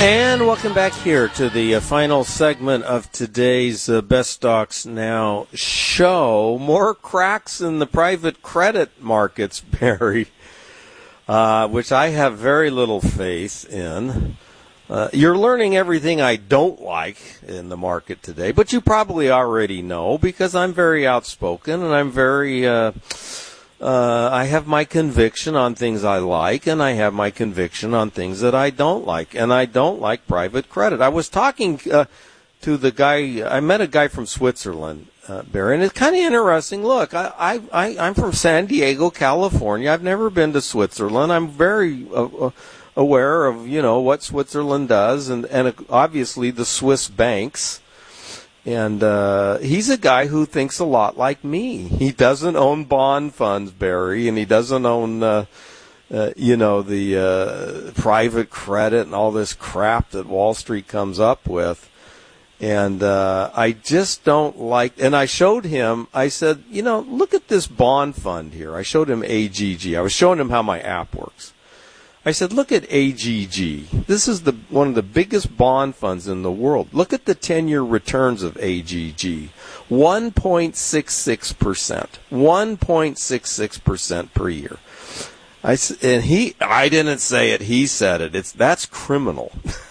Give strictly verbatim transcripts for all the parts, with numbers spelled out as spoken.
And welcome back here to the uh, final segment of today's uh, Best Stocks Now show. More cracks in the private credit markets, Barry, uh, which I have very little faith in. Uh, you're learning everything I don't like in the market today, but you probably already know because I'm very outspoken and I'm very... Uh, Uh, I have my conviction on things I like, and I have my conviction on things that I don't like, and I don't like private credit. I was talking uh, to the guy, I met a guy from Switzerland, uh, Barry, and it's kind of interesting. Look, I, I, I, I'm from San Diego, California. I've never been to Switzerland. I'm very uh, aware of, you know, what Switzerland does, and, and obviously the Swiss banks. And uh, he's a guy who thinks a lot like me. He doesn't own bond funds, Barry, and he doesn't own, uh, uh, you know, the uh, private credit and all this crap that Wall Street comes up with. And uh, I just don't like, and I showed him, I said, you know, look at this bond fund here. I showed him A G G. I was showing him how my app works. I said, look at A G G. This is the one of the biggest bond funds in the world. Look at the ten-year returns of A G G. one point six six percent. one point six six percent per year. I, and he, I didn't say it, he said it. It's, that's criminal.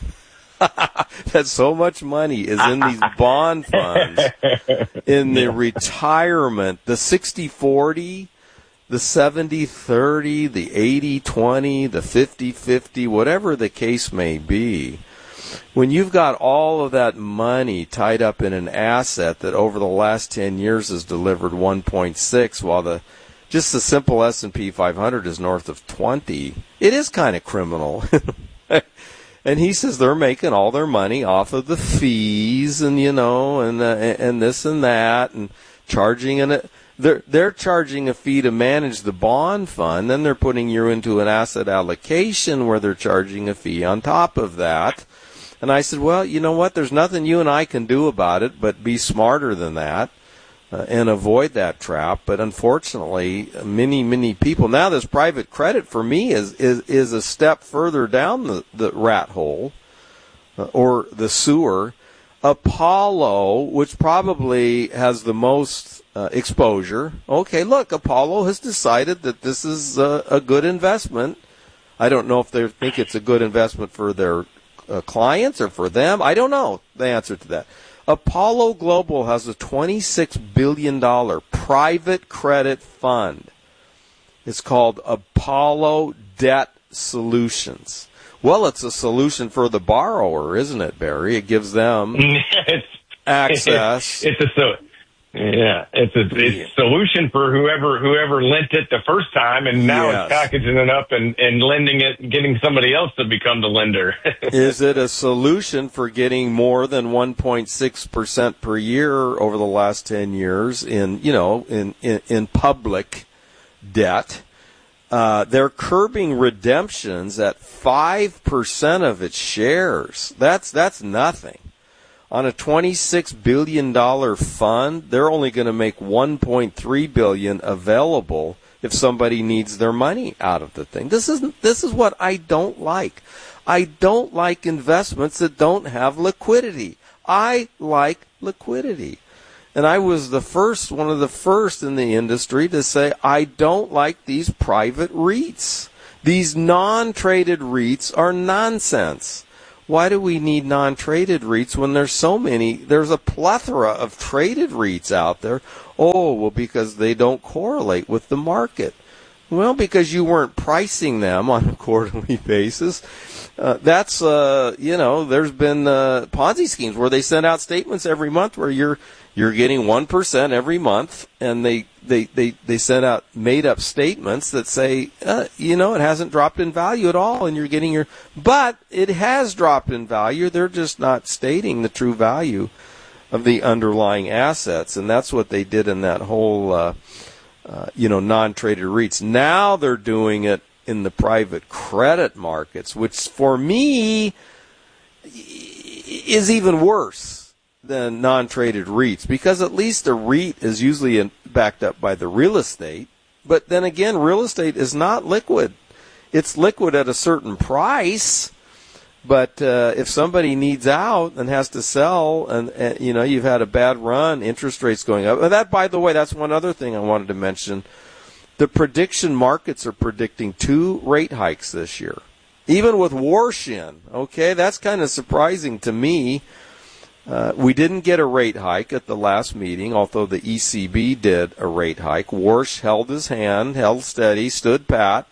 That so much money is in these bond funds, in the retirement, the sixty forty, the seventy thirty, the eighty twenty, the fifty fifty, whatever the case may be, when you've got all of that money tied up in an asset that over the last ten years has delivered one point six, while the just the simple S and P five hundred is north of twenty, it is kind of criminal. And he says they're making all their money off of the fees and, you know, and uh, and this and that, and charging an They're, they're charging a fee to manage the bond fund, then they're putting you into an asset allocation where they're charging a fee on top of that. And I said, well, you know what, there's nothing you and I can do about it but be smarter than that uh, and avoid that trap. But unfortunately, many, many people, now this private credit for me is, is, is a step further down the, the rat hole uh, or the sewer. Apollo, which probably has the most Uh, exposure. Okay, look, Apollo has decided that this is uh, a good investment. I don't know if they think it's a good investment for their uh, clients or for them. I don't know the answer to that. Apollo Global has a twenty-six billion dollars private credit fund. It's called Apollo Debt Solutions. Well, it's a solution for the borrower, isn't it, Barry? It gives them it's, access. It's a so. Yeah, it's a it's a solution for whoever whoever lent it the first time, and now yes. it's packaging it up and, and lending it, getting somebody else to become the lender. Is it a solution for getting more than one point six percent per year over the last ten years in, you know, in, in, in public debt? Uh, they're curbing redemptions at five percent of its shares. That's, that's nothing. On a twenty-six billion dollars fund, they're only going to make one point three billion dollars available if somebody needs their money out of the thing. This is this is what I don't like. I don't like investments that don't have liquidity. I like liquidity. And I was the first, one of the first in the industry to say I don't like these private REITs. These non-traded REITs are nonsense. Why do we need non-traded REITs when there's so many? There's a plethora of traded REITs out there. Oh, well, because they don't correlate with the market. Well, because you weren't pricing them on a quarterly basis. Uh, that's, uh, you know, there's been uh, Ponzi schemes where they send out statements every month where you're you're getting one percent every month, and they, they, they, they send out made-up statements that say, uh, you know, it hasn't dropped in value at all, and you're getting your, but it has dropped in value. They're just not stating the true value of the underlying assets, and that's what they did in that whole, uh, uh, you know, non-traded REITs. Now they're doing it in the private credit markets, which for me is even worse than non-traded REITs, because at least a REIT is usually in, backed up by the real estate. But then again, real estate is not liquid. It's liquid at a certain price, But uh, if somebody needs out and has to sell, and, and you know you've had a bad run, interest rates going up. And that, by the way, that's one other thing I wanted to mention. The prediction markets are predicting two rate hikes this year, even with Warshin. Okay, that's kind of surprising to me. Uh, we didn't get a rate hike at the last meeting, although the E C B did a rate hike. Warsh held his hand, held steady, stood pat.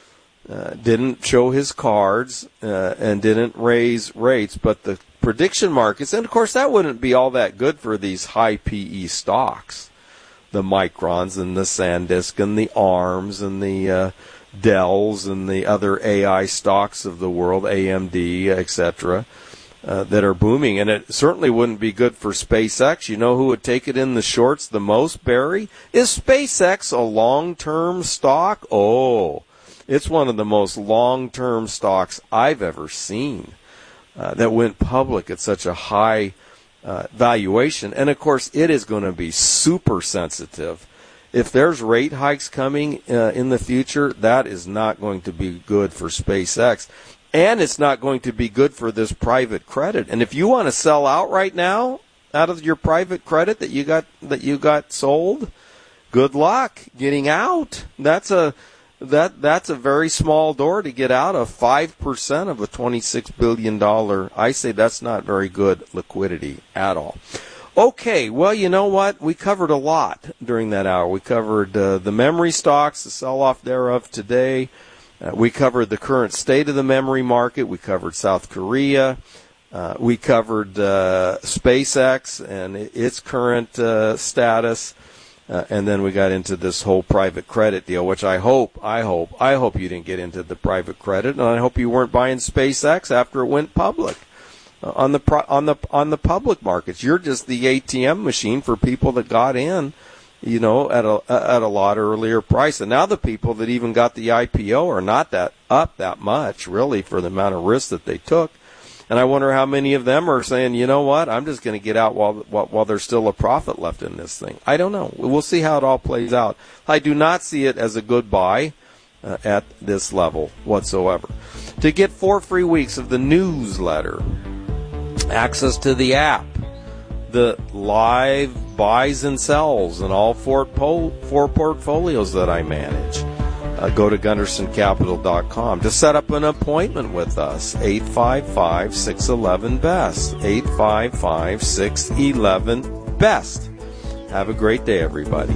Uh, didn't show his cards uh, and didn't raise rates, but the prediction markets, and of course that wouldn't be all that good for these high P E stocks, the Microns and the SanDisk and the ARMs and the uh, Dells and the other A I stocks of the world, A M D, et cetera, uh, that are booming. And it certainly wouldn't be good for SpaceX. You know who would take it in the shorts the most, Barry? Is SpaceX a long-term stock? Oh, it's one of the most long-term stocks I've ever seen uh, that went public at such a high uh, valuation. And, of course, it is going to be super sensitive. If there's rate hikes coming uh, in the future, that is not going to be good for SpaceX. And it's not going to be good for this private credit. And if you want to sell out right now out of your private credit that you got that you got sold, good luck getting out. That's a That that's a very small door to get out of. five percent of a twenty-six billion dollars. I say that's not very good liquidity at all. Okay, well, you know what? We covered a lot during that hour. We covered uh, the memory stocks, the sell-off thereof today. Uh, we covered the current state of the memory market. We covered South Korea. Uh, we covered uh, SpaceX and its current uh, status. Uh, and then we got into this whole private credit deal, which I hope, I hope, I hope you didn't get into the private credit, and I hope you weren't buying SpaceX after it went public uh, on the pro- on the on the public markets. You're just the A T M machine for people that got in, you know, at a at a lot earlier price. And now the people that even got the I P O are not that up that much, really, for the amount of risk that they took. And I wonder how many of them are saying, you know what, I'm just going to get out while, while while there's still a profit left in this thing. I don't know. We'll see how it all plays out. I do not see it as a good buy uh, at this level whatsoever. To get four free weeks of the newsletter, access to the app, the live buys and sells, and all four, po- four portfolios that I manage, Uh, go to Gunderson Capital dot com to set up an appointment with us. eight five five, six one one, B E S T. eight five five, six one one, B E S T. Have a great day, everybody.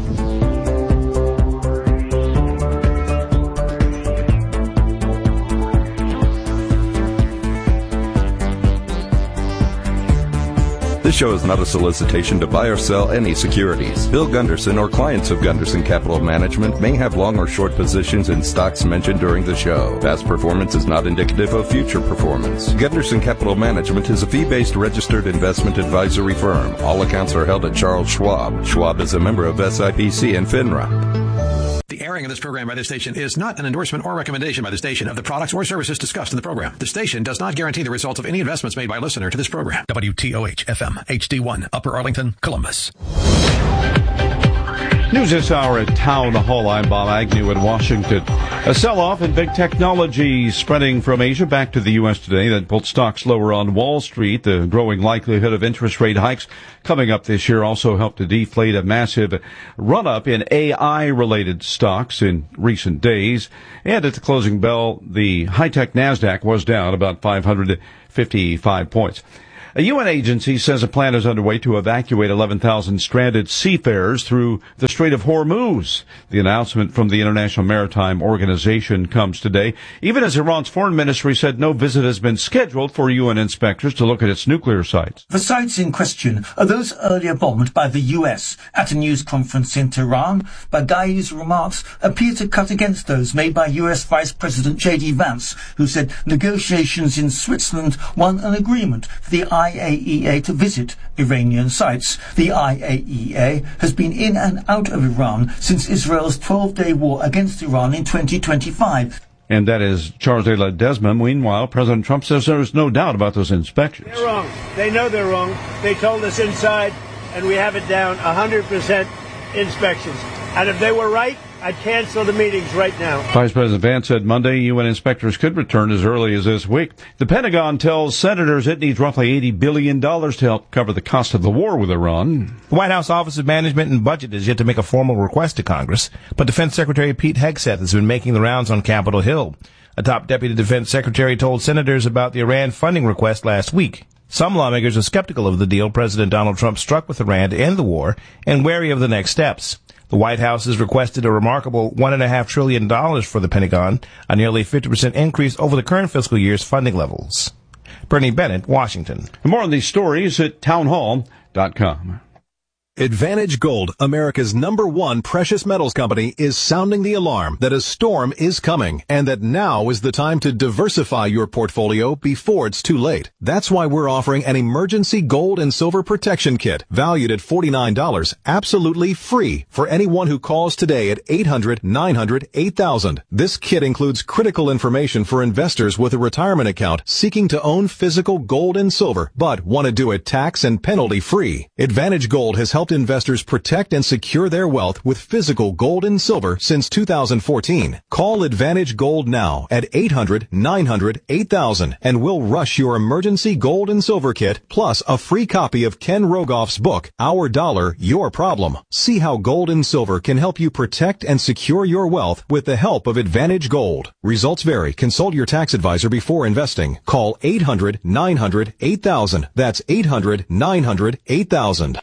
This show is not a solicitation to buy or sell any securities. Bill Gunderson or clients of Gunderson Capital Management may have long or short positions in stocks mentioned during the show. Past performance is not indicative of future performance. Gunderson Capital Management is a fee-based registered investment advisory firm. All accounts are held at Charles Schwab. Schwab is a member of S I P C and FINRA. The airing of this program by this station is not an endorsement or recommendation by the station of the products or services discussed in the program. The station does not guarantee the results of any investments made by a listener to this program. W T O H F M, H D one, Upper Arlington, Columbus. News this hour at Town Hall. I'm Bob Agnew in Washington. A sell-off in big technology spreading from Asia back to the U S today that pulled stocks lower on Wall Street. The growing likelihood of interest rate hikes coming up this year also helped to deflate a massive run-up in A I-related stocks in recent days. And at the closing bell, the high-tech NASDAQ was down about five hundred fifty-five points. A U N agency says a plan is underway to evacuate eleven thousand stranded seafarers through the Strait of Hormuz. The announcement from the International Maritime Organization comes today, even as Iran's foreign ministry said no visit has been scheduled for U N inspectors to look at its nuclear sites. The sites in question are those earlier bombed by the U S. At a news conference in Tehran, Baghai's remarks appear to cut against those made by U S Vice President J D Vance, who said negotiations in Switzerland won an agreement for the I A E A to visit Iranian sites. The I A E A has been in and out of Iran since Israel's twelve-day war against Iran in twenty twenty-five. And that is Charles de Ledesma. Meanwhile, President Trump says there is no doubt about those inspections. They're wrong. They know they're wrong. They told us inside, and we have it down, one hundred percent inspections. And if they were right, I'd cancel the meetings right now. Vice President Vance said Monday U N inspectors could return as early as this week. The Pentagon tells senators it needs roughly eighty billion dollars to help cover the cost of the war with Iran. The White House Office of Management and Budget has yet to make a formal request to Congress, but Defense Secretary Pete Hegseth has been making the rounds on Capitol Hill. A top deputy defense secretary told senators about the Iran funding request last week. Some lawmakers are skeptical of the deal President Donald Trump struck with Iran to end the war and wary of the next steps. The White House has requested a remarkable one point five trillion dollars for the Pentagon, a nearly fifty percent increase over the current fiscal year's funding levels. Bernie Bennett, Washington. And more on these stories at townhall dot com. Advantage Gold, America's number one precious metals company, is sounding the alarm that a storm is coming and that now is the time to diversify your portfolio before it's too late. That's why we're offering an emergency gold and silver protection kit valued at forty-nine dollars, absolutely free for anyone who calls today at eight hundred, nine hundred, eight thousand. This kit includes critical information for investors with a retirement account seeking to own physical gold and silver but want to do it tax and penalty free. Advantage Gold has helped investors protect and secure their wealth with physical gold and silver since two thousand fourteen. Call Advantage Gold now at eight hundred, nine hundred, eight thousand and we'll rush your emergency gold and silver kit plus a free copy of Ken Rogoff's book, Our Dollar, Your Problem. See how gold and silver can help you protect and secure your wealth with the help of Advantage Gold. Results vary. Consult your tax advisor before investing. Call eight hundred, nine hundred, eight thousand. That's eight hundred, nine hundred, eight thousand.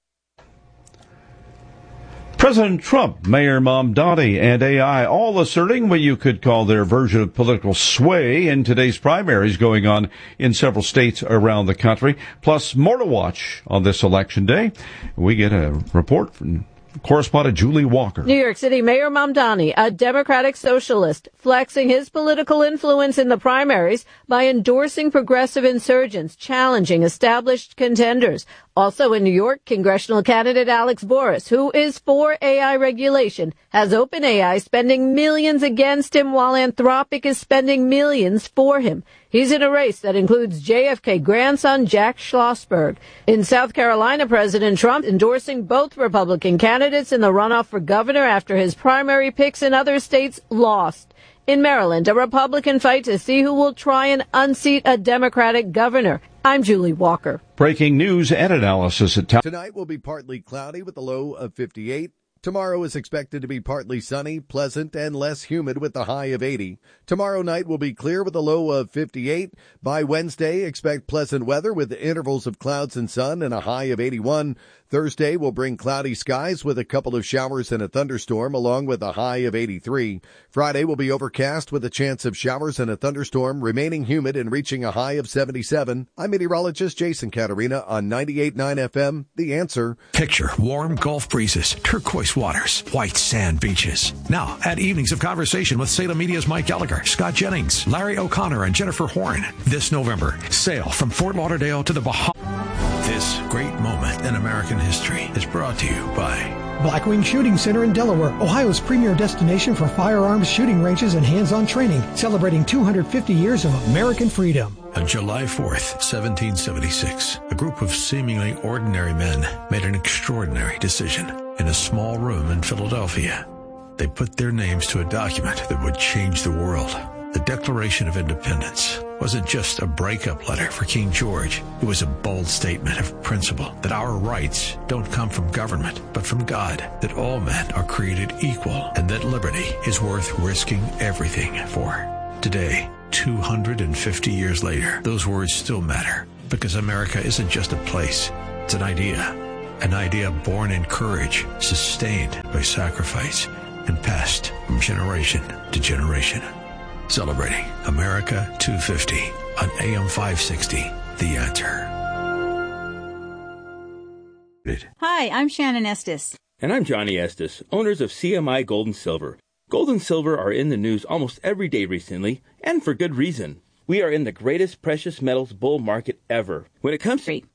President Trump, Mayor Mamdani, and A I all asserting what you could call their version of political sway in today's primaries going on in several states around the country. Plus, more to watch on this election day. We get a report from correspondent Julie Walker. New York City Mayor Mamdani, a Democratic socialist, flexing his political influence in the primaries by endorsing progressive insurgents, challenging established contenders. Also in New York, congressional candidate Alex Boris, who is for A I regulation, has OpenAI spending millions against him while Anthropic is spending millions for him. He's in a race that includes J F K grandson Jack Schlossberg. In South Carolina, President Trump endorsing both Republican candidates in the runoff for governor after his primary picks in other states lost. In Maryland, a Republican fight to see who will try and unseat a Democratic governor. I'm Julie Walker. Breaking news and analysis at town. Tonight will be partly cloudy with a low of fifty-eight. Tomorrow is expected to be partly sunny, pleasant, and less humid with a high of eighty. Tomorrow night will be clear with a low of fifty-eight. By Wednesday, expect pleasant weather with intervals of clouds and sun and a high of eighty-one. Thursday will bring cloudy skies with a couple of showers and a thunderstorm along with a high of eighty-three. Friday will be overcast with a chance of showers and a thunderstorm, remaining humid and reaching a high of seventy-seven. I'm meteorologist Jason Caterina on ninety-eight point nine F M, The Answer. Picture warm Gulf breezes, turquoise waters, white sand beaches. Now, add evenings of conversation with Salem Media's Mike Gallagher, Scott Jennings, Larry O'Connor, and Jennifer Horn. This November, sail from Fort Lauderdale to the Bahamas. This great moment in American history is brought to you by Blackwing Shooting Center in Delaware, Ohio's premier destination for firearms shooting ranges and hands-on training, celebrating two hundred fifty years of American freedom. On July fourth, seventeen seventy-six, a group of seemingly ordinary men made an extraordinary decision in a small room in Philadelphia. They put their names to a document that would change the world. The Declaration of Independence wasn't just a breakup letter for King George. It was a bold statement of principle that our rights don't come from government, but from God, that all men are created equal, and that liberty is worth risking everything for. Today, two hundred fifty years later, those words still matter, because America isn't just a place, it's an idea. An idea born in courage, sustained by sacrifice, and passed from generation to generation. Celebrating America two fifty on A M five sixty, The Answer. Hi, I'm Shannon Estes. And I'm Johnny Estes, owners of C M I Gold and Silver. Gold and silver are in the news almost every day recently, and for good reason. We are in the greatest precious metals bull market ever. When it comes to...